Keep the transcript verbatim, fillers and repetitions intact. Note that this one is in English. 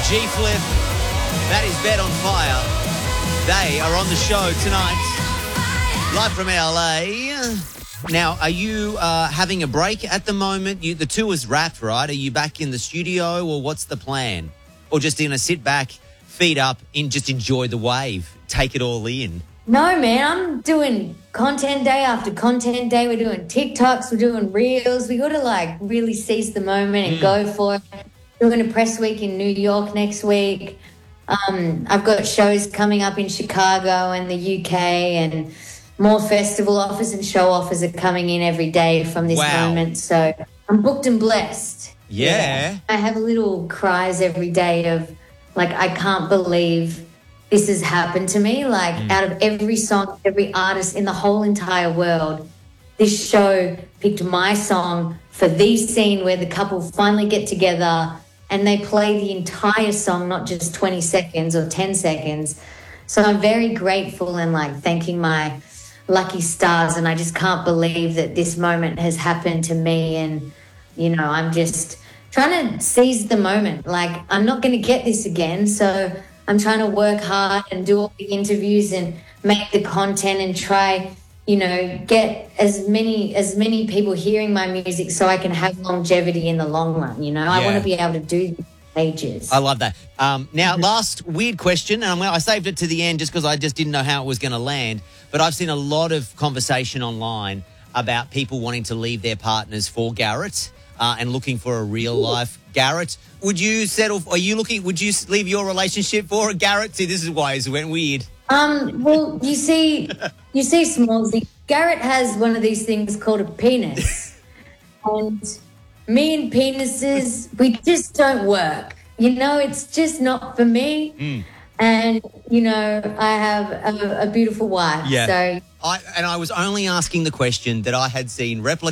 G-Flip. That is Bet on Fire. They are on the show tonight, live from L A. Now, are you uh, having a break at the moment? You, the tour's wrapped, right? Are you back in the studio, or what's the plan? Or just going to sit back, feet up, and just enjoy the wave, take it all in? No, man, I'm doing content day after content day. We're doing TikToks, we're doing Reels. We got to, like, really seize the moment and mm. go for it. We're doing a press week in New York next week. Um, I've got shows coming up in Chicago and the U K, and more festival offers and show offers are coming in every day from this wow. moment. So I'm booked and blessed. Yeah. yeah. I have little cries every day of, like, I can't believe this has happened to me. Like, mm. out of every song, every artist in the whole entire world, this show picked my song for the scene where the couple finally get together and they play the entire song, not just twenty seconds or ten seconds. So I'm very grateful and, like, thanking my lucky stars, and I just can't believe that this moment has happened to me. And, you know, I'm just trying to seize the moment. Like, I'm not going to get this again, so I'm trying to work hard and do all the interviews and make the content and try, you know, get as many as many people hearing my music so I can have longevity in the long run, you know. Yeah. I want to be able to do this for ages. I love that. Um, now, last weird question, and I'm, I saved it to the end just because I just didn't know how it was going to land, but I've seen a lot of conversation online about people wanting to leave their partners for Garrett uh, and looking for a real-life Garrett. Would you settle, are you looking, would you leave your relationship for a Garrett? See, this is why it went weird. Um, well, you see, you see, Smallsy, Garrett has one of these things called a penis. And me and penises, we just don't work. You know, it's just not for me. Mm. And, you know, I have a, a beautiful wife. Yeah. So I, and I was only asking the question that I had seen replicated